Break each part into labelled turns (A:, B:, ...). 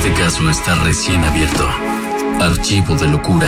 A: Este caso está recién abierto. Archivo de locura.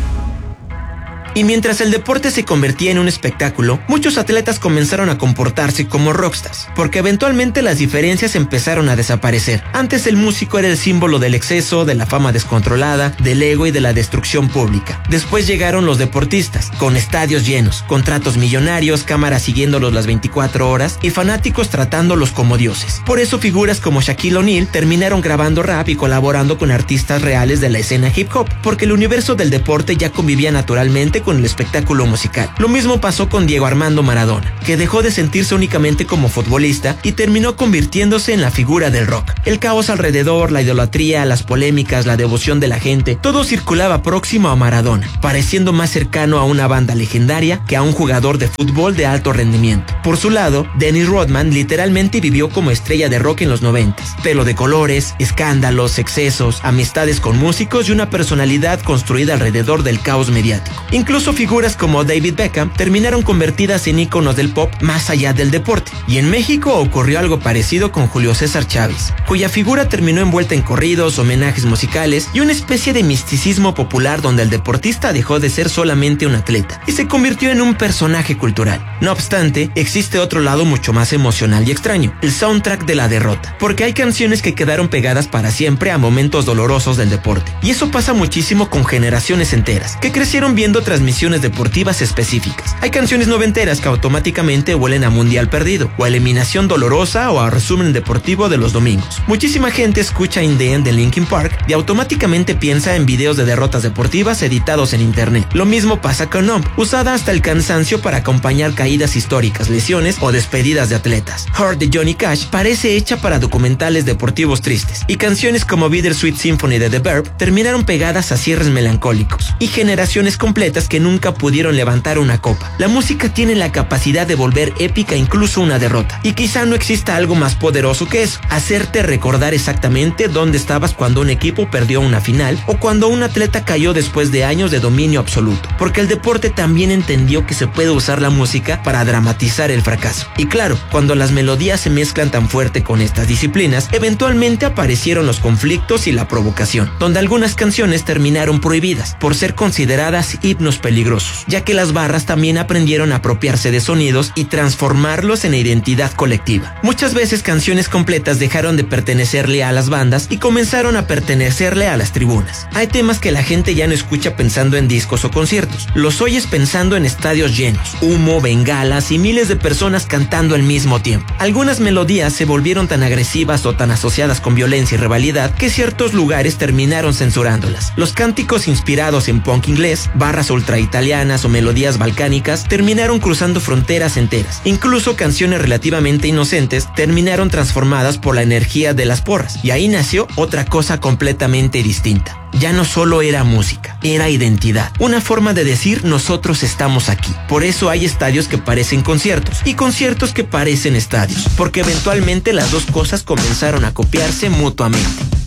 B: Y mientras el deporte se convertía en un espectáculo, muchos atletas comenzaron a comportarse como rockstars, porque eventualmente las diferencias empezaron a desaparecer. Antes el músico era el símbolo del exceso, de la fama descontrolada, del ego y de la destrucción pública. Después llegaron los deportistas, con estadios llenos, contratos millonarios, cámaras siguiéndolos las 24 horas y fanáticos tratándolos como dioses. Por eso figuras como Shaquille O'Neal terminaron grabando rap y colaborando con artistas reales de la escena hip hop, porque el universo del deporte ya convivía naturalmente con el espectáculo musical. Lo mismo pasó con Diego Armando Maradona, que dejó de sentirse únicamente como futbolista y terminó convirtiéndose en la figura del rock. El caos alrededor, la idolatría, las polémicas, la devoción de la gente, todo circulaba próximo a Maradona, pareciendo más cercano a una banda legendaria que a un jugador de fútbol de alto rendimiento. Por su lado, Dennis Rodman literalmente vivió como estrella de rock en los 90s. Pelo de colores, escándalos, excesos, amistades con músicos y una personalidad construida alrededor del caos mediático. Incluso figuras como David Beckham terminaron convertidas en íconos del pop más allá del deporte. Y en México ocurrió algo parecido con Julio César Chávez, cuya figura terminó envuelta en corridos, homenajes musicales y una especie de misticismo popular donde el deportista dejó de ser solamente un atleta y se convirtió en un personaje cultural. No obstante, existe otro lado mucho más emocional y extraño, el soundtrack de la derrota, porque hay canciones que quedaron pegadas para siempre a momentos dolorosos del deporte. Y eso pasa muchísimo con generaciones enteras, que crecieron viendo transmisiones deportivas específicas. Hay canciones noventeras que automáticamente huelen a mundial perdido, o a eliminación dolorosa, o a resumen deportivo de los domingos. Muchísima gente escucha In the End de Linkin Park y automáticamente piensa en videos de derrotas deportivas editados en internet. Lo mismo pasa con Numb, usada hasta el cansancio para acompañar caídas históricas, lesiones o despedidas de atletas. Hurt de Johnny Cash parece hecha para documentales deportivos tristes, y canciones como Bittersweet Symphony de The Verb terminaron pegadas a cierres melancólicos, y generaciones completas que nunca pudieron levantar una copa. La música tiene la capacidad de volver épica incluso una derrota, y quizá no exista algo más poderoso que eso, hacerte recordar exactamente dónde estabas cuando un equipo perdió una final o cuando un atleta cayó después de años de dominio absoluto, porque el deporte también entendió que se puede usar la música para dramatizar el fracaso. Y claro, cuando las melodías se mezclan tan fuerte con estas disciplinas, eventualmente aparecieron los conflictos y la provocación, donde algunas canciones terminaron prohibidas por ser consideradas himnos peligrosos, ya que las barras también aprendieron a apropiarse de sonidos y transformarlos en identidad colectiva. Muchas veces canciones completas dejaron de pertenecerle a las bandas y comenzaron a pertenecerle a las tribunas. Hay temas que la gente ya no escucha pensando en discos o conciertos, los oyes pensando en estadios llenos, humo, bengalas y miles de personas cantando al mismo tiempo. Algunas melodías se volvieron tan agresivas o tan asociadas con violencia y rivalidad que ciertos lugares terminaron censurándolas. Los cánticos inspirados en punk inglés, barras ultra italianas o melodías balcánicas terminaron cruzando fronteras enteras. Incluso canciones relativamente inocentes terminaron transformadas por la energía de las porras, y ahí nació otra cosa completamente distinta. Ya no solo era música, era identidad, una forma de decir nosotros estamos aquí. Por eso hay estadios que parecen conciertos y conciertos que parecen estadios, porque eventualmente las dos cosas comenzaron a copiarse mutuamente.